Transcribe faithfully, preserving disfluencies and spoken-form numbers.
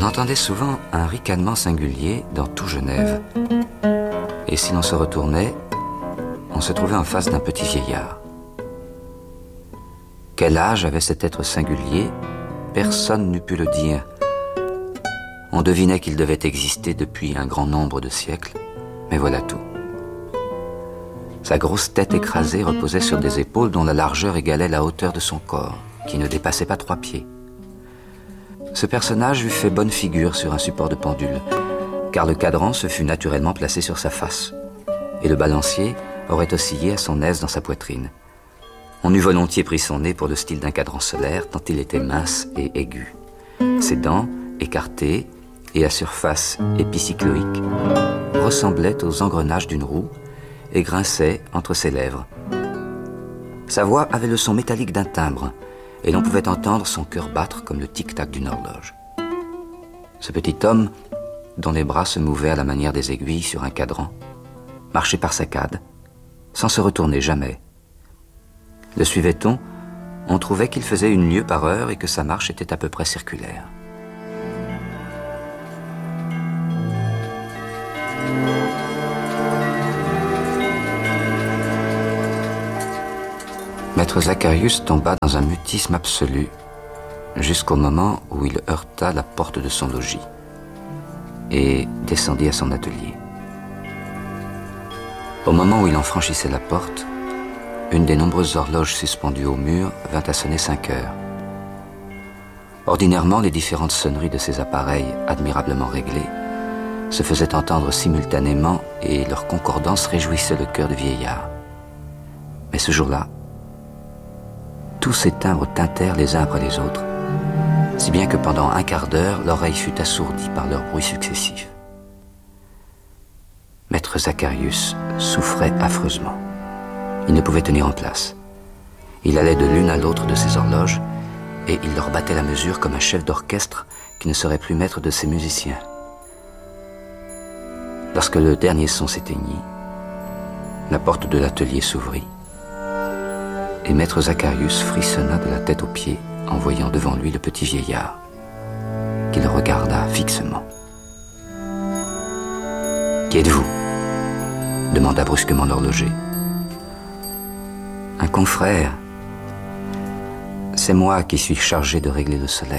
entendait souvent un ricanement singulier dans tout Genève. Et si l'on se retournait, on se trouvait en face d'un petit vieillard. Quel âge avait cet être singulier? Personne n'eût pu le dire. On devinait qu'il devait exister depuis un grand nombre de siècles, mais voilà tout. Sa grosse tête écrasée reposait sur des épaules dont la largeur égalait la hauteur de son corps, qui ne dépassait pas trois pieds. Ce personnage eût fait bonne figure sur un support de pendule, car le cadran se fût naturellement placé sur sa face, et le balancier aurait oscillé à son aise dans sa poitrine. On eût volontiers pris son nez pour le style d'un cadran solaire, tant il était mince et aigu. Ses dents, écartées et à surface épicycloïque, ressemblaient aux engrenages d'une roue et grinçaient entre ses lèvres. Sa voix avait le son métallique d'un timbre, et l'on pouvait entendre son cœur battre comme le tic-tac d'une horloge. Ce petit homme, dont les bras se mouvaient à la manière des aiguilles sur un cadran, marchait par saccades, sans se retourner jamais. Le suivait-on, on trouvait qu'il faisait une lieue par heure et que sa marche était à peu près circulaire. Maître Zacharius tomba dans un mutisme absolu jusqu'au moment où il heurta la porte de son logis et descendit à son atelier. Au moment où il en franchissait la porte, une des nombreuses horloges suspendues au mur vint à sonner cinq heures. Ordinairement, les différentes sonneries de ces appareils admirablement réglés se faisaient entendre simultanément et leur concordance réjouissait le cœur du vieillard. Mais ce jour-là, tous ces timbres tintèrent les uns après les autres, si bien que pendant un quart d'heure, l'oreille fut assourdie par leurs bruits successifs. Maître Zacharius souffrait affreusement. Il ne pouvait tenir en place. Il allait de l'une à l'autre de ses horloges et il leur battait la mesure comme un chef d'orchestre qui ne serait plus maître de ses musiciens. Lorsque le dernier son s'éteignit, la porte de l'atelier s'ouvrit et Maître Zacharius frissonna de la tête aux pieds en voyant devant lui le petit vieillard, qui le regarda fixement. « Qui êtes-vous » demanda brusquement l'horloger. « Un confrère. C'est moi qui suis chargé de régler le soleil. »